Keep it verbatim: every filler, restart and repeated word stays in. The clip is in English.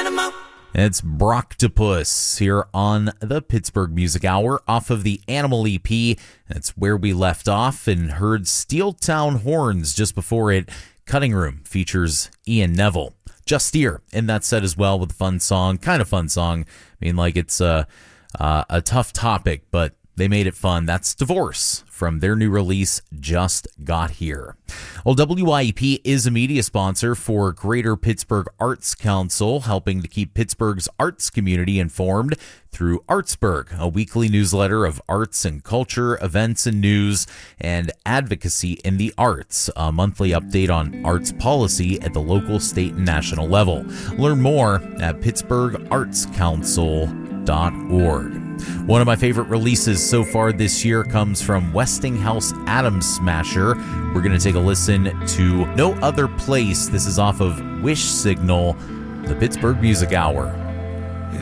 animal. It's Brocktopus here on the Pittsburgh Music Hour off of the Animal E P. That's where we left off and heard Steel Town Horns just before it. Cutting Room features Ian Neville. Just Ear in that set as well with a fun song, kind of fun song. I mean, like it's a, uh, a tough topic, but they made it fun. That's Divorce from their new release, Just Got Here. Well, W I E P is a media sponsor for Greater Pittsburgh Arts Council, helping to keep Pittsburgh's arts community informed through Artsburg, a weekly newsletter of arts and culture, events and news, and advocacy in the arts, a monthly update on arts policy at the local, state, and national level. Learn more at pittsburgh arts council dot org. One of my favorite releases so far this year comes from Westinghouse Atom Smasher. We're going to take a listen to No Other Place. This is off of Wish Signal, the Pittsburgh Music Hour.